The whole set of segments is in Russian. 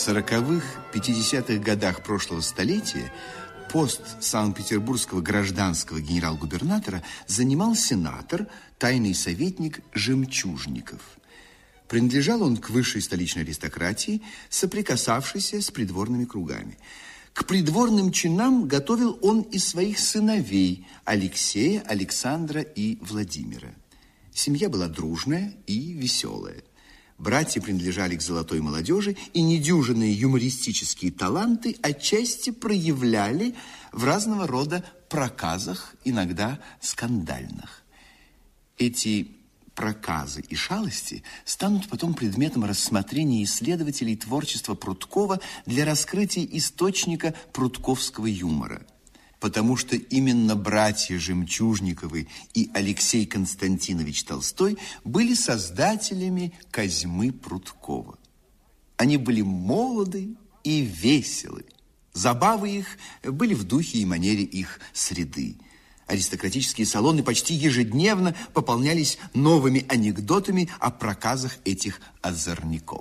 В 40-х, 50-х годах прошлого столетия пост Санкт-Петербургского гражданского генерал-губернатора занимал сенатор, тайный советник Жемчужников. Принадлежал он к высшей столичной аристократии, соприкасавшейся с придворными кругами. К придворным чинам готовил он и своих сыновей Алексея, Александра и Владимира. Семья была дружная и веселая. Братья принадлежали к золотой молодежи, и недюжинные юмористические таланты отчасти проявляли в разного рода проказах, иногда скандальных. Эти проказы и шалости станут потом предметом рассмотрения исследователей творчества Прудкова для раскрытия источника прудковского юмора. Потому что именно братья Жемчужниковы и Алексей Константинович Толстой были создателями Козьмы Прудкова. Они были молоды и веселы. Забавы их были в духе и манере их среды. Аристократические салоны почти ежедневно пополнялись новыми анекдотами о проказах этих озорников.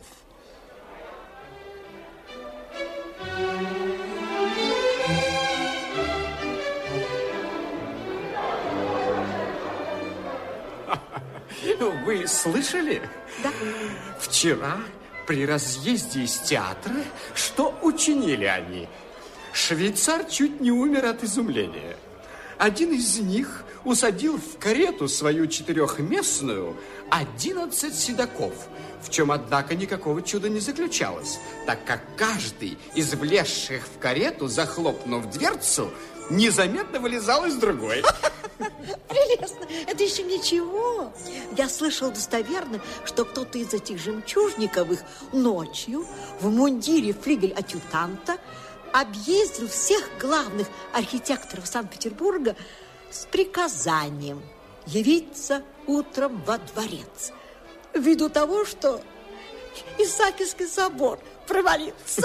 Вы слышали? Да. Вчера при разъезде из театра что учинили они? Швейцар чуть не умер от изумления. Один из них усадил в карету свою четырехместную 11 седаков, в чем, однако, никакого чуда не заключалось, так как каждый из влезших в карету, захлопнув дверцу, незаметно вылезал из другой. Прелестно. Это еще ничего. Я слышал достоверно, что кто-то из этих Жемчужниковых ночью в мундире флигель-адъютанта объездил всех главных архитекторов Санкт-Петербурга с приказанием явиться утром во дворец, ввиду того, что Исаакиевский собор провалился.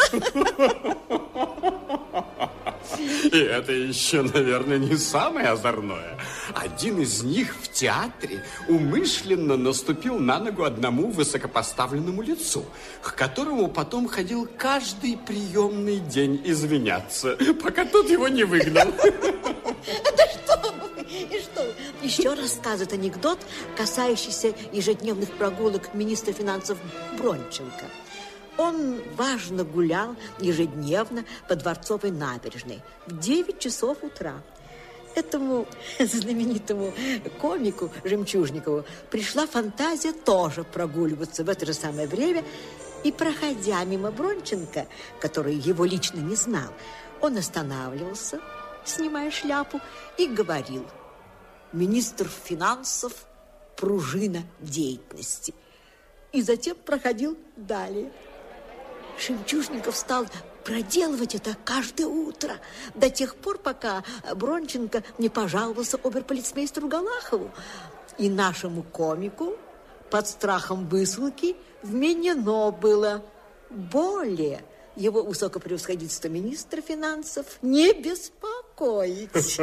И это еще, наверное, не самое озорное. Один из них в театре умышленно наступил на ногу одному высокопоставленному лицу, к которому потом ходил каждый приемный день извиняться, пока тот его не выгнал. Да что вы, и что вы? Еще рассказывает анекдот, касающийся ежедневных прогулок министра финансов Бронченко. Он важно гулял ежедневно по Дворцовой набережной в 9 часов утра. Этому знаменитому комику Жемчужникову пришла фантазия тоже прогуливаться в это же самое время. И, проходя мимо Бронченко, который его лично не знал, он останавливался, снимая шляпу, и говорил: министр финансов – пружина деятельности. И затем проходил далее. Жемчужников стал проделывать это каждое утро до тех пор, пока Бронченко не пожаловался оберполицмейстеру Галахову. И нашему комику под страхом высылки вменено было более его высокопревосходительство министра финансов не беспокоить.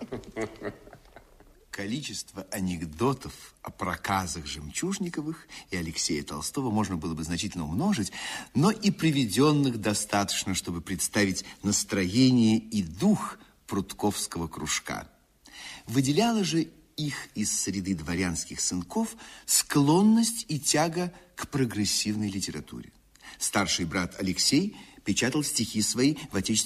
Количество анекдотов о проказах Жемчужниковых и Алексея Толстого можно было бы значительно умножить, но и приведенных достаточно, чтобы представить настроение и дух прудковского кружка. Выделяла же их из среды дворянских сынков склонность и тяга к прогрессивной литературе. Старший брат Алексей печатал стихи свои в отечественном